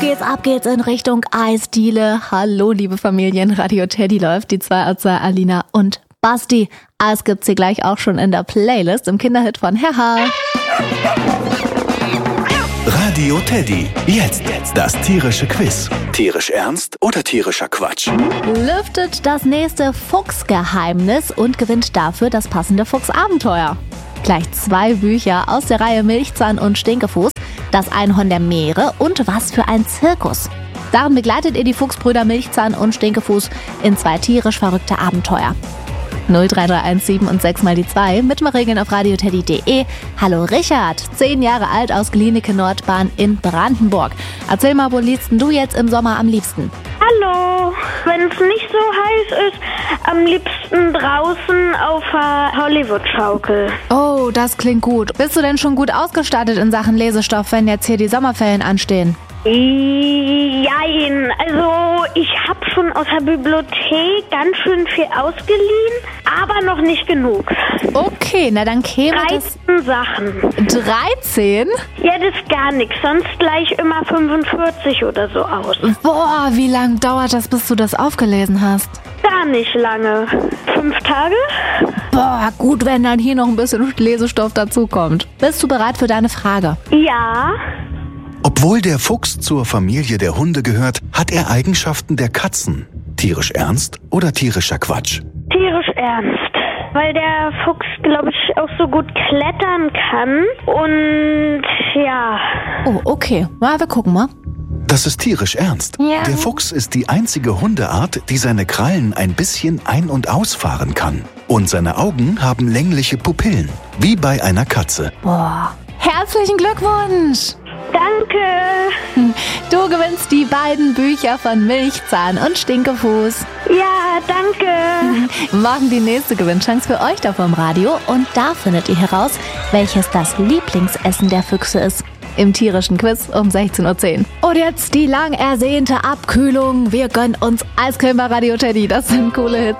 Ab geht's in Richtung Eisdiele. Hallo, liebe Familien, Radio Teddy läuft, die 2 aus 2, Alina und Basti. Alles gibt's hier gleich auch schon in der Playlist im Kinderhit von Herr. Radio Teddy, jetzt das tierische Quiz. Tierisch ernst oder tierischer Quatsch? Lüftet das nächste Fuchsgeheimnis und gewinnt dafür das passende Fuchsabenteuer. Gleich 2 Bücher aus der Reihe Milchzahn und Stinkefuß, das Einhorn der Meere und was für ein Zirkus. Darin begleitet ihr die Fuchsbrüder Milchzahn und Stinkefuß in 2 tierisch verrückte Abenteuer. 03317 und 6 mal die 2 mit mal Regeln auf radioteddy.de. Hallo Richard, 10 Jahre alt aus Glienicke Nordbahn in Brandenburg. Erzähl mal, wo liegst denn du jetzt im Sommer am liebsten? Hallo, wenn es nicht so heiß ist, am liebsten draußen auf der Hollywood-Schaukel. Oh, das klingt gut. Bist du denn schon gut ausgestattet in Sachen Lesestoff, wenn jetzt hier die Sommerferien anstehen? Jein, also ich habe schon aus der Bibliothek ganz schön viel ausgeliehen, aber noch nicht genug. Okay, na dann käme 13 Sachen. 13? Ja, das ist gar nichts, sonst gleich immer 45 oder so aus. Boah, wie lang dauert das, bis du das aufgelesen hast? Gar nicht lange. 5 Tage? Boah, gut, wenn dann hier noch ein bisschen Lesestoff dazukommt. Bist du bereit für deine Frage? Ja. Obwohl der Fuchs zur Familie der Hunde gehört, hat er Eigenschaften der Katzen. Tierisch ernst oder tierischer Quatsch? Tierisch ernst. Weil der Fuchs, glaube ich, auch so gut klettern kann. Und ja. Oh, okay. Na, wir gucken mal. Das ist tierisch ernst. Ja. Der Fuchs ist die einzige Hundeart, die seine Krallen ein bisschen ein- und ausfahren kann. Und seine Augen haben längliche Pupillen, wie bei einer Katze. Boah, herzlichen Glückwunsch! Danke. Du gewinnst die beiden Bücher von Milchzahn und Stinkefuß. Ja, danke. Morgen die nächste Gewinnchance für euch da vom Radio. Und da findet ihr heraus, welches das Lieblingsessen der Füchse ist. Im tierischen Quiz um 16:10 Uhr. Und jetzt die lang ersehnte Abkühlung. Wir gönnen uns Eiscreme bei Radio Teddy. Das sind coole Hits.